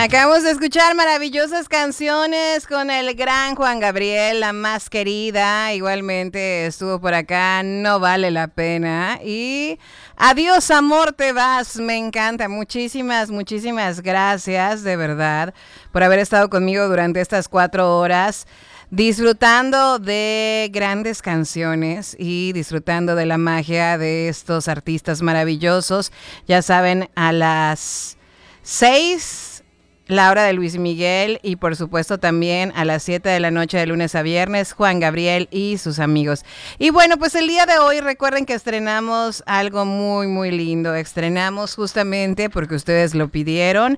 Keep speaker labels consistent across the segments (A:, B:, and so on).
A: Acabamos de escuchar maravillosas canciones con el gran Juan Gabriel, la más querida. Igualmente estuvo por acá, No Vale la Pena. Y Adiós amor te vas, me encanta. Muchísimas gracias de verdad por haber estado conmigo durante estas 4 horas. Disfrutando de grandes canciones y disfrutando de la magia de estos artistas maravillosos. Ya saben, a las 6... la hora de Luis Miguel y por supuesto también a las 7 de la noche de lunes a viernes, Juan Gabriel y sus amigos. Y bueno, pues el día de hoy recuerden que estrenamos algo muy lindo. Estrenamos justamente porque ustedes lo pidieron,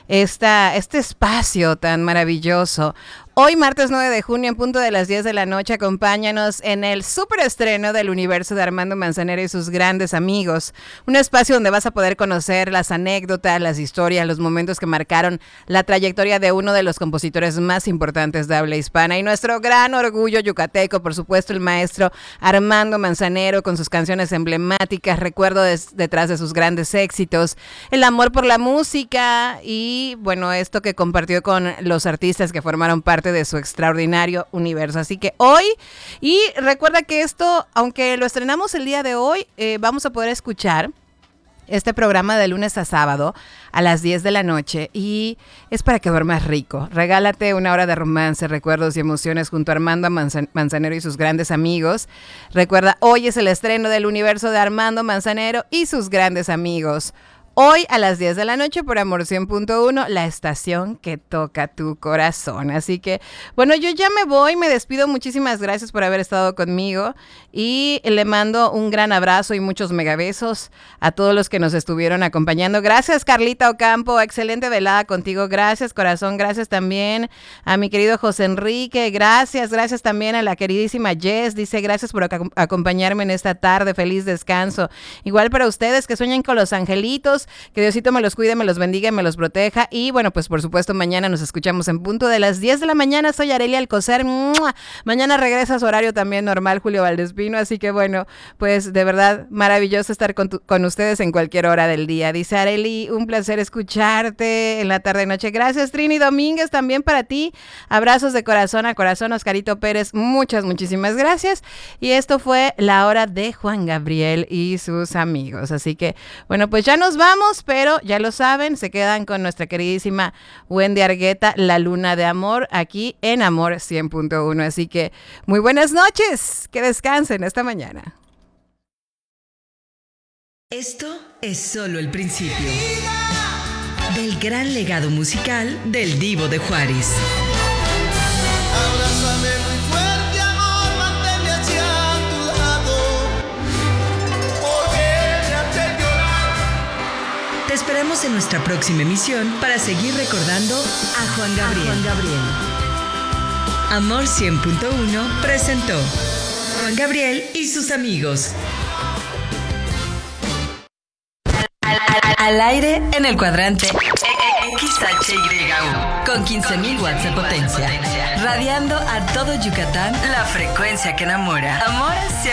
A: este espacio tan maravilloso. Hoy, martes 9 de junio, en punto de las 10 de la noche, acompáñanos en el superestreno del universo de Armando Manzanero y sus grandes amigos. Un espacio donde vas a poder conocer las anécdotas, las historias, los momentos que marcaron la trayectoria de uno de los compositores más importantes de habla hispana. Y nuestro gran orgullo yucateco, por supuesto, el maestro Armando Manzanero, con sus canciones emblemáticas, recuerdo detrás de sus grandes éxitos, el amor por la música y, bueno, esto que compartió con los artistas que formaron parte de su extraordinario universo. Así que hoy, y recuerda que esto, aunque lo estrenamos el día de hoy, vamos a poder escuchar este programa de lunes a sábado a las 10 de la noche y es para que duermas rico. Regálate una hora de romance, recuerdos y emociones junto a Armando Manzanero y sus grandes amigos. Recuerda, hoy es el estreno del universo de Armando Manzanero y sus grandes amigos. Hoy a las 10 de la noche por Amor 100.1, la estación que toca tu corazón. Así que, bueno, yo ya me voy, me despido. Muchísimas gracias por haber estado conmigo y le mando un gran abrazo y muchos megabesos a todos los que nos estuvieron acompañando. Gracias, Carlita Ocampo, excelente velada contigo. Gracias, corazón. Gracias también a mi querido José Enrique. Gracias también a la queridísima Jess. Dice, gracias por acompañarme en esta tarde. Feliz descanso. Igual para ustedes que sueñan con los angelitos. Que Diosito me los cuide, me los bendiga y me los proteja. Y bueno, pues por supuesto mañana nos escuchamos en punto de las 10 de la mañana. Soy Arelia Alcocer. ¡Mua! Mañana regresa a su horario también normal, Julio Valdespino. Así que bueno, pues de verdad maravilloso estar con ustedes en cualquier hora del día. Dice Areli, un placer escucharte en la tarde noche. Gracias, Trini Domínguez, también para ti. Abrazos de corazón a corazón, Oscarito Pérez. Muchísimas gracias. Y esto fue la hora de Juan Gabriel y sus amigos. Así que bueno, pues ya nos vamos. Pero ya lo saben, se quedan con nuestra queridísima Wendy Argueta, La Luna de Amor, aquí en Amor 100.1. Así que muy buenas noches, que descansen esta mañana.
B: Esto es solo el principio del gran legado musical del Divo de Juárez.
C: Abrázame muy fuerte, amor, manténme hacia tu lado.
B: Te esperamos en nuestra próxima emisión para seguir recordando a Juan Gabriel. Amor 100.1 presentó Juan Gabriel y sus amigos. Al aire en el cuadrante XHYU con 15.000 watts de potencia, radiando a todo Yucatán la frecuencia que enamora. Amor